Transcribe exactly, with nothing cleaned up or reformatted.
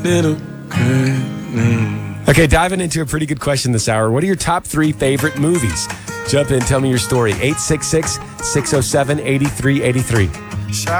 Little girl. Okay, diving into a pretty good question this hour. What are your top three favorite movies? Jump in, tell me your story. eight six six, six oh seven, eight three eight three.